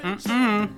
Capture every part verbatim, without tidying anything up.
Mm-mm.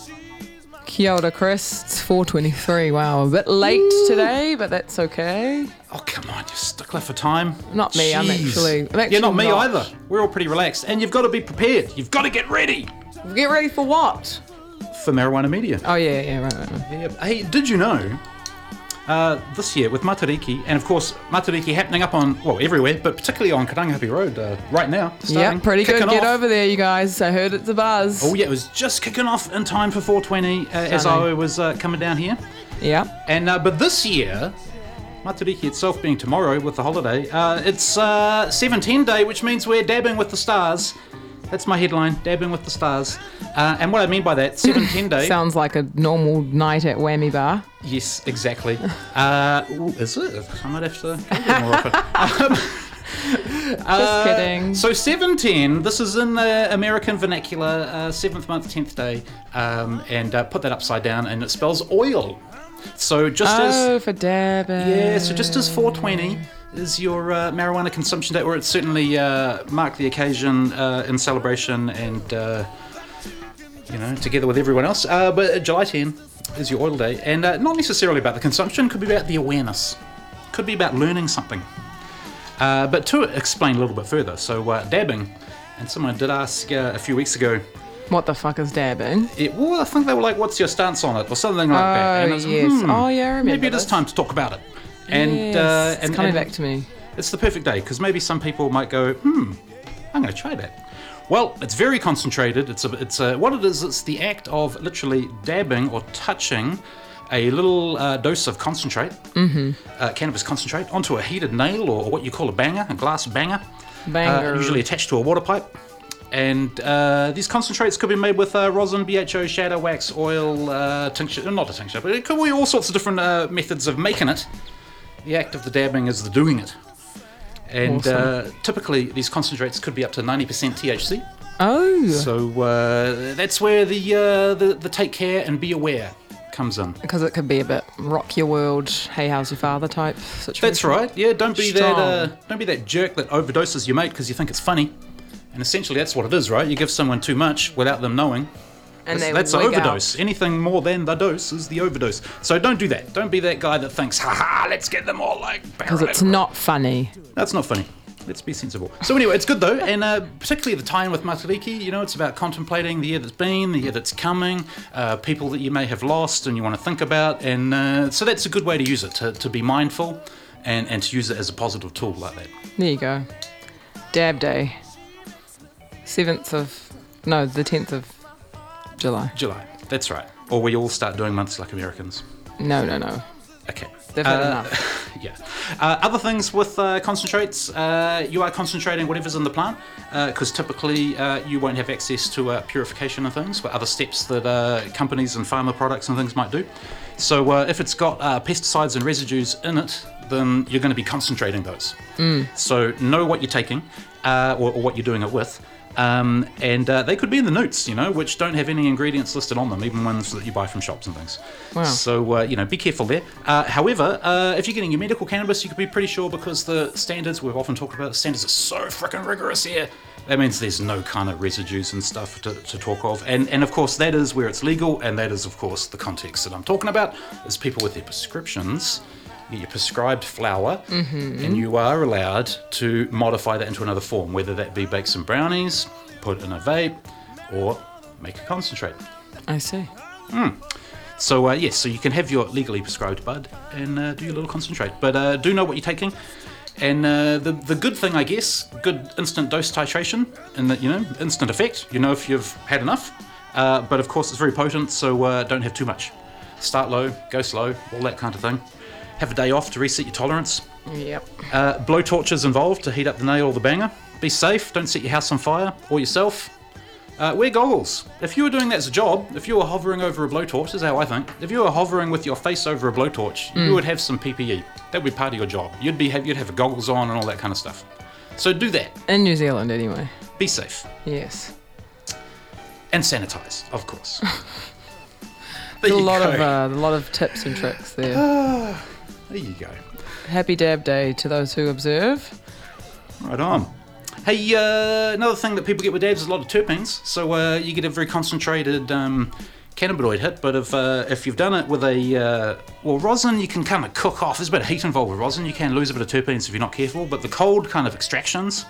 Kia ora, Chris. It's four twenty-three. Wow, a bit late Ooh. today, but that's okay. Oh, come on, you stickler for time. Not me, I'm Jeez. actually, I'm actually Yeah, not me not. either. We're all pretty relaxed. And you've got to be prepared. You've got to get ready Get ready for what? for Marijuana Media. Oh, yeah, yeah, right, right, right. Yeah. Hey, did you know, uh, this year with Matariki, and of course, Matariki happening up on, well, everywhere, but particularly on Karangahape Road uh, right now. starting, Yeah, pretty good. kicking Get off. over there, you guys. I heard it's a buzz. Oh, yeah, it was just kicking off in time for four twenty uh, as Stunning. I was uh, coming down here. Yeah. And uh, But this year, Matariki itself being tomorrow with the holiday, uh, it's uh, seven ten day, which means we're dabbing with the stars. That's my headline, dabbing with the stars. Uh, and what I mean by that, seven ten day... Sounds like a normal night at Whammy Bar. Yes, exactly. Uh, ooh, is it? I might have to go there more often. Um, Just uh, kidding. So seven ten, this is in the American vernacular, uh, seventh month, tenth day, um, and uh, put that upside down and it spells oil. So just Oh, as... for dabbing. Yeah, so just as four twenty is your uh, marijuana consumption date, or it certainly uh, marked the occasion uh, in celebration and, uh, you know, together with everyone else. Uh, but July tenth is your oil day, and uh, not necessarily about the consumption, could be about the awareness. Could be about learning something. Uh, but to explain a little bit further, so uh, dabbing, and someone did ask uh, a few weeks ago, What the fuck is dabbing? it, well, I think they were like, what's your stance on it, or something like that. Oh, And I was, yes. hmm, Oh, yeah, I remember maybe it is this. time to talk about it. And, yes, uh, it's and coming and back to me. It's the perfect day, because maybe some people might go, hmm, I'm going to try that. Well, it's very concentrated. It's a, it's a, what it is, it's the act of literally dabbing or touching a little uh, dose of concentrate, mm-hmm. uh, cannabis concentrate, onto a heated nail or what you call a banger, a glass banger, Banger. uh, usually attached to a water pipe. And uh, these concentrates could be made with uh, rosin, B H O, shadow wax, oil, uh, tincture, not a tincture, but it could be all sorts of different uh, methods of making it. The act of the dabbing is the doing it. And Awesome. uh, typically these concentrates could be up to ninety percent T H C. Oh. So uh, that's where the, uh, the the take care and be aware comes in. Because it could be a bit rock your world, hey, how's your father type situation. That's right. Yeah, don't be Strong. that uh, don't be that jerk that overdoses your mate because you think it's funny. And essentially that's what it is, right? You give someone too much without them knowing. And That's, they that's the wig overdose. Anything more than the dose is the overdose. So don't do that. Don't be that guy that thinks, ha ha, let's get them all like... Because it's not funny. That's not funny. Let's be sensible. So anyway, it's good though, and uh, particularly the tie-in with Matariki, you know, it's about contemplating the year that's been, the year that's coming, uh, people that you may have lost and you want to think about, and uh, so that's a good way to use it, to, to be mindful and, and to use it as a positive tool like that. There you go. Dab Day. seventh of... No, the tenth of July. July, that's right. Or we all start doing months like Americans. No, no, no. Okay. They've had Uh, enough. Yeah. Uh, other things with uh, concentrates, uh, you are concentrating whatever's in the plant, because typically uh, you won't have access to uh, purification and things, but other steps that uh, companies and pharma products and things might do. So uh, if it's got uh, pesticides and residues in it, then you're going to be concentrating those. Mm. So know what you're taking, uh, or, or what you're doing it with. Um, and uh, they could be in the notes, you know, which don't have any ingredients listed on them, even ones that you buy from shops and things. Wow. So, uh, you know, be careful there. Uh, however, uh, if you're getting your medical cannabis, you could be pretty sure, because the standards, we've often talked about, the standards are so freaking rigorous here. That means there's no kind of residues and stuff to, to talk of. And, and of course, that is where it's legal, and that is, of course, the context that I'm talking about, is people with their prescriptions. You get your prescribed flour, Mm-hmm. and you are allowed to modify that into another form, whether that be bake some brownies, put in a vape, or make a concentrate. I see. So uh, yes, so you can have your legally prescribed bud and uh, do your little concentrate, but uh, do know what you're taking. And uh, the the good thing, I guess, good instant dose titration, and that, you know, instant effect. You know if you've had enough, uh, but of course it's very potent, so uh, don't have too much. Start low, go slow, all that kind of thing. Have a day off to reset your tolerance. Yep. Uh, blow torches involved to heat up the nail or the banger. Be safe, don't set your house on fire, or yourself. Uh, wear goggles. If you were doing that as a job, if you were hovering over a blowtorch, this is how I think, if you were hovering with your face over a blowtorch, Mm. you would have some P P E. That would be part of your job. You'd be have, you'd have goggles on and all that kind of stuff. So do that. In New Zealand, anyway. Be safe. Yes. And sanitize, of course. There's a you lot go. of uh, a lot of tips and tricks there. There you go. Happy Dab Day to those who observe. Right on. Hey, uh, another thing that people get with dabs is a lot of terpenes. So uh, you get a very concentrated um, cannabinoid hit. But if uh, if you've done it with a uh, well, rosin, you can kind of cook off. There's a bit of heat involved with rosin. You can lose a bit of terpenes if you're not careful. But the cold kind of extractions,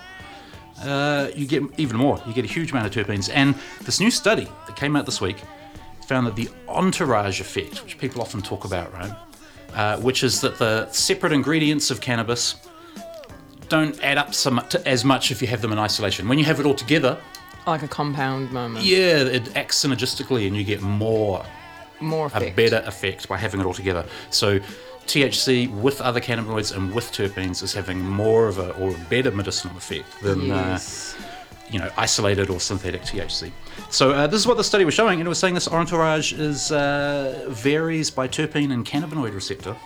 uh, you get even more. You get a huge amount of terpenes. And this new study that came out this week found that the entourage effect, which people often talk about, right, uh, which is that the separate ingredients of cannabis don't add up so much to, as much if you have them in isolation. When you have it all together, Like a compound moment. yeah, it acts synergistically and you get more, More a effect. better effect by having it all together. So T H C with other cannabinoids and with terpenes is having more of a, or a better medicinal effect than, Yes. uh, you know, isolated or synthetic T H C. So uh, this is what the study was showing, and it was saying this entourage is uh, varies by terpene and cannabinoid receptor.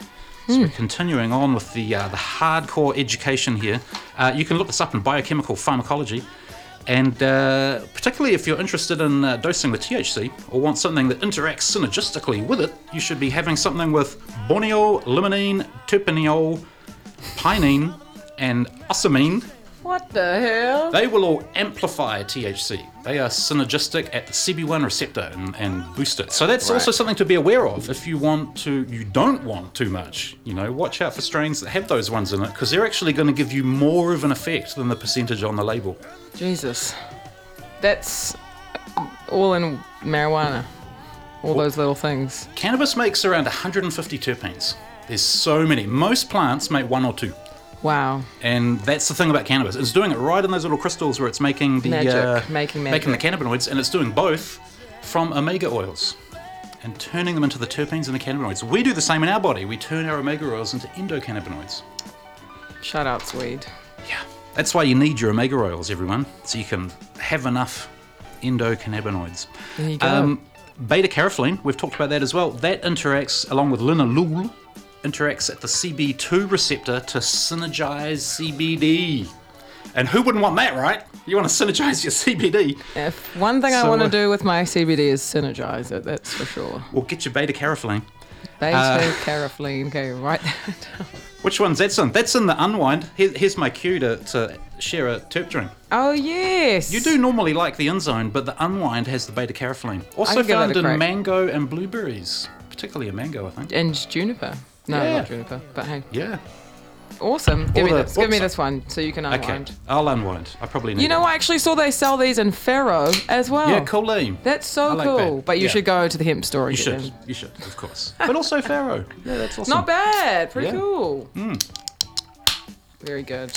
So we're continuing on with the uh, the hardcore education here. Uh, you can look this up in biochemical pharmacology, and uh, particularly if you're interested in uh, dosing with T H C or want something that interacts synergistically with it, you should be having something with borneol, limonene, terpineol, pinene, and ocimene. What the hell? They will all amplify T H C. They are synergistic at the C B one receptor and, and boost it. So that's Right. also something to be aware of if you want to, you don't want too much. You know, watch out for strains that have those ones in it because they're actually going to give you more of an effect than the percentage on the label. Jesus. That's all in marijuana. All those little things. Cannabis makes around one hundred fifty terpenes. There's so many. Most plants make one or two. Wow. And that's the thing about cannabis. It's doing it right in those little crystals where it's making the Magic. uh, Making making the magic. cannabinoids, and it's doing both from omega oils and turning them into the terpenes and the cannabinoids. We do the same in our body. We turn our omega oils into endocannabinoids. Shout out, Swede. Yeah, that's why you need your omega oils, everyone, so you can have enough endocannabinoids. There you go. Um, beta carotene, we've talked about that as well. That interacts along with linalool. Interacts at the C B two receptor to synergize C B D. And who wouldn't want that, right? You want to synergize your C B D. If one thing I So, want uh, to do with my C B D is synergize it, that's for sure. Well, get your beta carotene. Beta Uh, carotene, okay, write that down. Which one's that in? That's in the unwind. Here, here's my cue to, to share a terp drink. Oh, yes. You do normally like the InZone, but the unwind has the beta carotene. Also can give found that a in crack. mango and blueberries. Particularly a mango, I think. And juniper. No, Yeah. not juniper, but hey. Yeah. Awesome. Give me the- this. Give me whoops. this one so you can Okay. unwind. I'll unwind. I probably need You know, it. I actually saw they sell these in Faro as well. Yeah, cool. That's so I like cool. that. But you Yeah. should go to the hemp store and You get should. them. You should, of course. But also Faro. Yeah, that's awesome. Not bad. Pretty Yeah. Hmm. cool. Very good.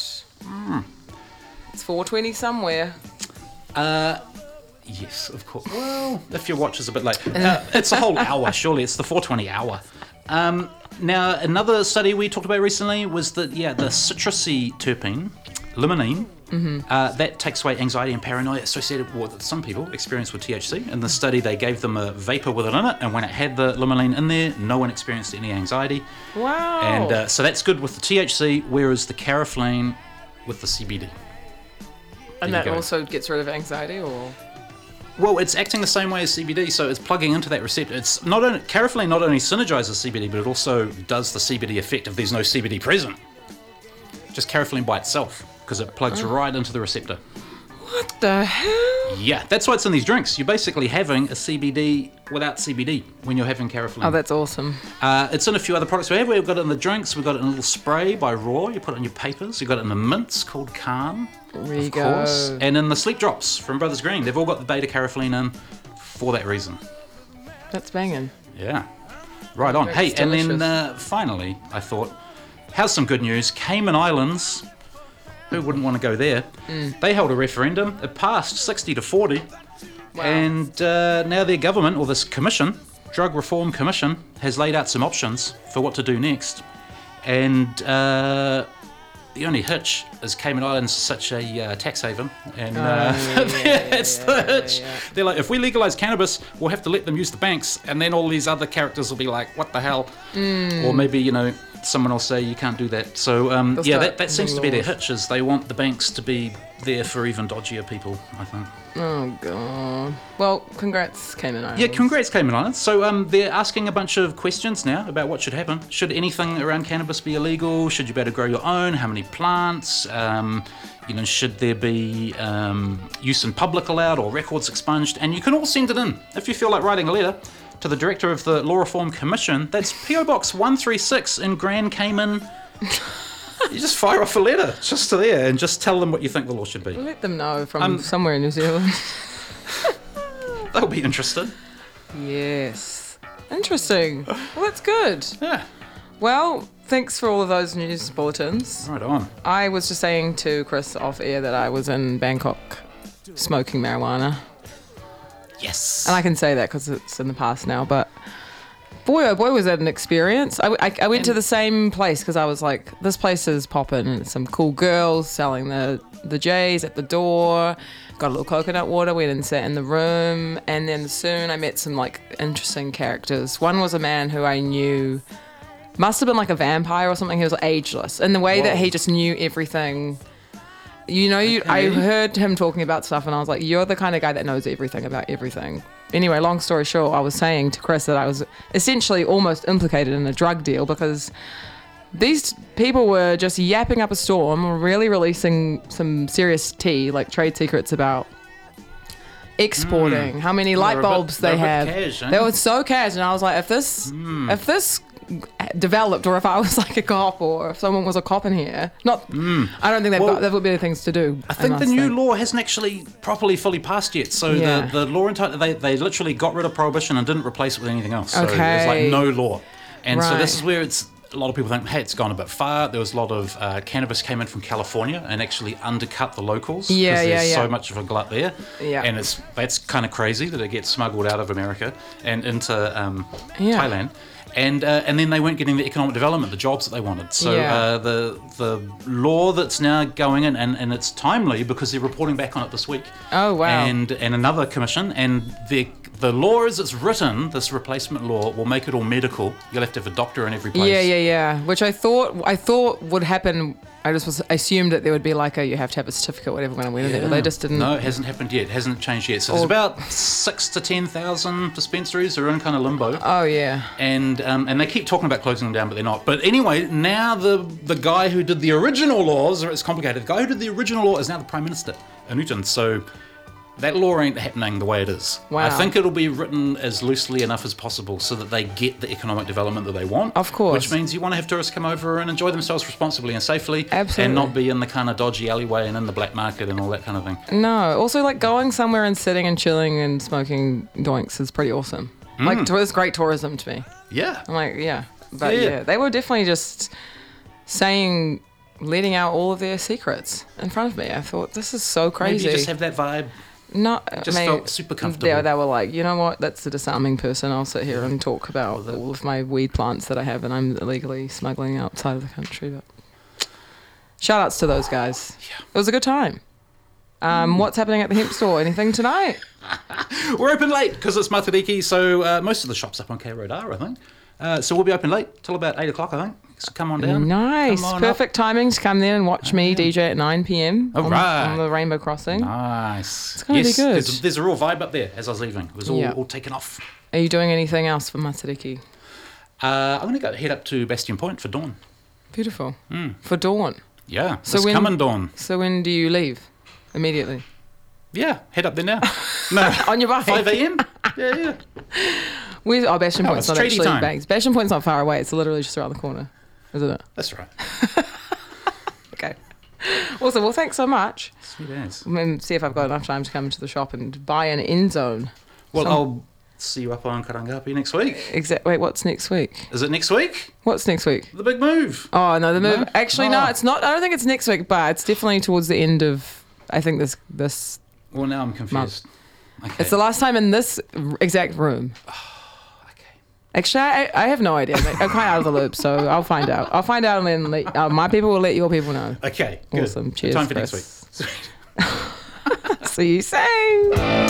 It's four twenty somewhere. Uh, yes, of course. Well, if your watch is a bit late. Uh, it's a whole hour, surely. It's the four twenty hour. Um, now, another study we talked about recently was that, yeah, the citrusy terpene, limonene, uh, that takes away anxiety and paranoia associated with what some people experience with T H C. In the study, they gave them a vapor with it in it, and when it had the limonene in there, no one experienced any anxiety. Wow. And uh, so that's good with the T H C, whereas the carotene with the C B D. and there you that go. also gets rid of anxiety, or Well, it's acting the same way as C B D, so it's plugging into that receptor. It's not only carotene not only synergizes C B D, but it also does the C B D effect if there's no C B D present. Just carotene by itself, because it plugs right into the receptor. what the hell? Yeah, that's why it's in these drinks. You're basically having a C B D without C B D when you're having carotene. Oh, that's awesome. Uh, it's in a few other products we have. We've got it in the drinks. We've got it in a little spray by Raw. You put it on your papers. You've got it in the mints called Calm, There you of course. go. And in the sleep drops from Brothers Green. They've all got the beta carotene in for that reason. That's banging. Yeah. Right on. That's Hey, and then delicious. uh, finally, I thought, how's some good news? Cayman Islands. Who wouldn't want to go there? Mm. They held a referendum. It passed sixty to forty. Wow. And uh, now their government, or this commission, Drug Reform Commission, has laid out some options for what to do next. And uh, the only hitch is Cayman Islands is such a uh, tax haven. And uh, Oh, yeah, that's yeah, the yeah, hitch. yeah. They're like, if we legalize cannabis, we'll have to let them use the banks. And then all these other characters will be like, what the hell? Mm. Or maybe, you know, someone will say you can't do that. So um, They'll yeah, start that, that seems to be their laws. hitch, is they want the banks to be there for even dodgier people, I think. Oh god. Well, congrats, Cayman Islands. Yeah, congrats, Cayman Islands. So um, they're asking a bunch of questions now about what should happen. Should anything around cannabis be illegal? Should you be able to grow your own? How many plants? Um, you know, should there be um, use in public allowed or records expunged? And you can all send it in if you feel like writing a letter to the director of the Law Reform Commission. That's P O Box one three six in Grand Cayman. You just fire off a letter just to there and just tell them what you think the law should be. Let them know from Um, somewhere in New Zealand. They'll be interested. Yes. Interesting. Well, that's good. Yeah, Well, thanks for all of those news bulletins. right on. I was just saying to Chris off air that I was in Bangkok smoking marijuana. Yes. And I can say that because it's in the past now, but boy, oh boy, was that an experience. I, I, I went to the same place because I was like, this place is popping and some cool girls selling the, the J's at the door. Got a little coconut water, went and sat in the room, and then soon I met some like interesting characters. One was a man who I knew must have been like a vampire or something. He was ageless. And the way Whoa. that he just knew everything. You know, you, I Okay. heard him talking about stuff and I was like, you're the kind of guy that knows everything about everything. Anyway, long story short, I was saying to Chris that I was essentially almost implicated in a drug deal because these people were just yapping up a storm, really releasing some serious tea, like trade secrets about exporting, how many light They're a bit- bulbs they they're a have. bit cash, eh? They were so cash, and I was like, if this, if this developed, or if I was like a cop, or if someone was a cop in here, not, I don't think they've Well, got. There would be things to do. I think the must new think. law hasn't actually properly fully passed yet. So Yeah. the, the law entitled, they, they literally got rid of prohibition and didn't replace it with anything else. So Okay. there's like no law. And so this Right. is where it's, a lot of people think, hey, it's gone a bit far. There was a lot of uh, cannabis came in from California and actually undercut the locals. Yeah, 'cause yeah, there's yeah. so much of a glut there. Yeah. And it's that's kind of crazy that it gets smuggled out of America and into um, Yeah. Thailand. And uh, and then they weren't getting the economic development, the jobs that they wanted. So Yeah. uh, the the law that's now going in, and, and it's timely because they're reporting back on it this week. Oh, wow. And and another commission, and the the law as it's written, this replacement law will make it all medical. You'll have to have a doctor in every place. Yeah, yeah, yeah. Which I thought I thought would happen. I just was assumed that there would be like a you have to have a certificate, whatever, when I went in there. But they just didn't. No, it hasn't happened yet. It hasn't changed yet. So there's Or- about six to ten thousand dispensaries that are in kind of limbo. Oh yeah. and um, and they keep talking about closing them down, but they're not. But anyway, now the the guy who did the original laws, or it's complicated, the guy who did the original law is now the Prime Minister, Anutin. So that law ain't happening the way it is. Wow. I think it'll be written as loosely enough as possible so that they get the economic development that they want. Of course. Which means you want to have tourists come over and enjoy themselves responsibly and safely. Absolutely. And not be in the kind of dodgy alleyway and in the black market and all that kind of thing. No. Also, like going somewhere and sitting and chilling and smoking doinks is pretty awesome. Like to- it's great tourism to me. Yeah. I'm like, yeah. But Yeah. yeah, they were definitely just saying, letting out all of their secrets in front of me. I thought, this is so crazy. Maybe you just have that vibe. No, just I mean, felt super comfortable. They, they were like, you know what? That's a disarming person. I'll sit here and talk about all of my weed plants that I have and I'm illegally smuggling outside of the country. But shout outs to those guys. Yeah. It was a good time. Um, What's happening at the hemp store? Anything tonight? We're open late because it's Matariki, so uh, most of the shops up on K Road are, I think. Uh, so we'll be open late till about eight o'clock, I think. So come on down. Nice. Come on Perfect timing to come there and watch me D J at nine p.m. All on, right. on the Rainbow Crossing. Nice. It's gonna be yes, good. There's, there's a real vibe up there as I was leaving. It was all, Yeah. all taken off. Are you doing anything else for Matariki? Uh, I'm going to go head up to Bastion Point for dawn. Beautiful. Mm. For dawn. Yeah, So it's when- coming dawn. So when do you leave? Immediately. Yeah, head up there now. No, On your bike. five a.m. Yeah, yeah. Where's, oh, Bastion Oh, Point's it's not treaty actually time. banks. Bastion Point's not far away. It's literally just around the corner, isn't it? That's right. Okay. Awesome. Well, thanks so much. Sweet as. And see if I've got enough time to come into the shop and buy an end zone. Well, Some- I'll see you up on Karangapi next week. Exact. Wait, what's next week? Is it next week? What's next week? The big move. Oh no, the move. No? Actually, no, Oh. it's not. I don't think it's next week, but it's definitely towards the end of. I think this this. Well, now I'm confused. Okay. It's the last time in this exact room. okay. Actually, I, I have no idea. I'm quite out of the loop, so I'll find out. I'll find out and then let, uh, my people will let your people know. Okay, good. Awesome. Cheers, Time for Chris. next week. See you soon.